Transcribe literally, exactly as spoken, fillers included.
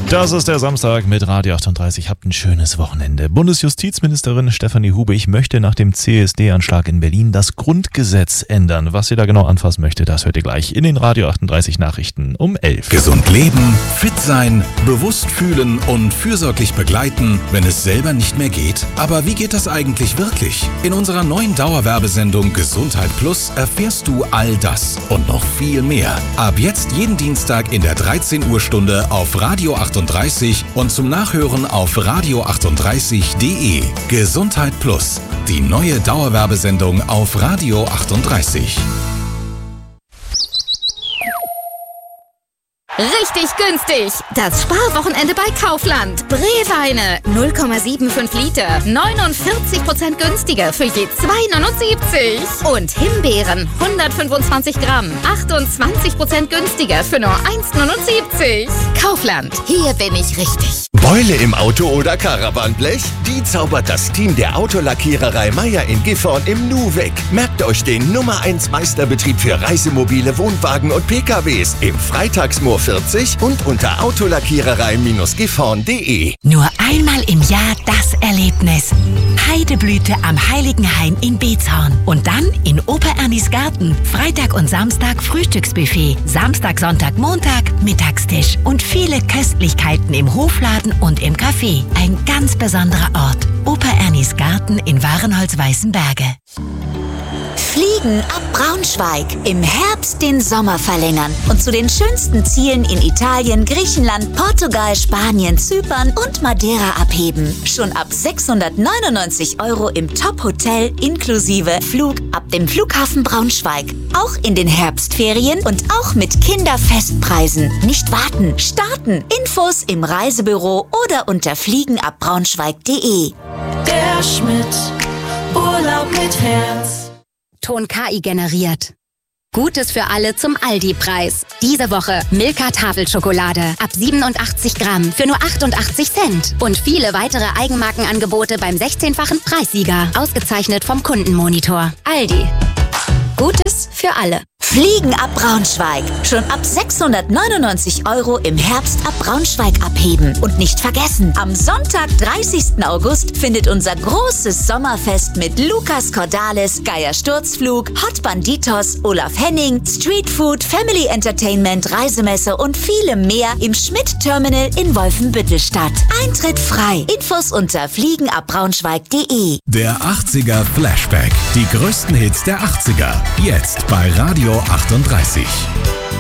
Das ist der Samstag mit Radio achtunddreißig. Habt ein schönes Wochenende. Bundesjustizministerin Stefanie Hubich möchte nach dem C S D-Anschlag in Berlin das Grundgesetz ändern. Was sie da genau anfassen möchte, das hört ihr gleich in den Radio achtunddreißig Nachrichten um elf. Gesund leben, fit sein, bewusst fühlen und fürsorglich begleiten, wenn es selber nicht mehr geht. Aber wie geht das eigentlich wirklich? In unserer neuen Dauerwerbesendung Gesundheit Plus erfährst du all das und noch viel mehr. Ab jetzt jeden Dienstag in der dreizehn Uhr Stunde auf Radio achtunddreißig und zum Nachhören auf radio achtunddreißig punkt de. Gesundheit Plus, die neue Dauerwerbesendung auf Radio achtunddreißig. Richtig günstig! Das Sparwochenende bei Kaufland. Breweine null Komma fünfundsiebzig Liter, neunundvierzig Prozent günstiger für je zwei Komma neunundsiebzig. Und Himbeeren hundertfünfundzwanzig Gramm, achtundzwanzig Prozent günstiger für nur eins Komma neunundsiebzig. Kaufland, hier bin ich richtig. Beule im Auto oder Caravanblech? Die zaubert das Team der Autolackiererei Meier in Gifhorn im Nu weg. Merkt euch den Nummer eins Meisterbetrieb für Reisemobile, Wohnwagen und P K Ws im Freitagsmoor vierzig und unter autolackiererei Gifhorn punkt de. Nur einmal im Jahr das Erlebnis. Heideblüte am Heiligenhain in Beetshorn. Und dann in Opa Ernis Garten. Freitag und Samstag Frühstücksbuffet. Samstag, Sonntag, Montag Mittagstisch. Und viele Köstlichkeiten im Hofladen und im Café. Ein ganz besonderer Ort. Opa Ernis Garten in Wahrenholz-Weißenberge. Fliegen ab Braunschweig. Im Herbst den Sommer verlängern und zu den schönsten Zielen in Italien, Griechenland, Portugal, Spanien, Zypern und Madeira abheben. Schon ab sechshundertneunundneunzig Euro im Top-Hotel inklusive Flug ab dem Flughafen Braunschweig. Auch in den Herbstferien und auch mit Kinderfestpreisen. Nicht warten, starten. Infos im Reisebüro oder unter fliegen ab braunschweig punkt de. Der Schmidt, Urlaub mit Herz. Ton K I generiert. Gutes für alle zum Aldi-Preis. Diese Woche Milka Tafelschokolade ab siebenundachtzig Gramm für nur achtundachtzig Cent. Und viele weitere Eigenmarkenangebote beim sechzehnfachen Preissieger. Ausgezeichnet vom Kundenmonitor. Aldi. Gutes für alle. Fliegen ab Braunschweig. Schon ab sechshundertneunundneunzig Euro im Herbst ab Braunschweig abheben. Und nicht vergessen, am Sonntag, dreißigsten August, findet unser großes Sommerfest mit Lukas Cordalis, Geier Sturzflug, Hot Banditos, Olaf Henning, Street Food, Family Entertainment, Reisemesse und vielem mehr im Schmidt-Terminal in Wolfenbüttel statt. Eintritt frei. Infos unter fliegen ab braunschweig punkt de. Der achtziger Flashback. Die größten Hits der achtziger. Jetzt bei Radio achtunddreißig.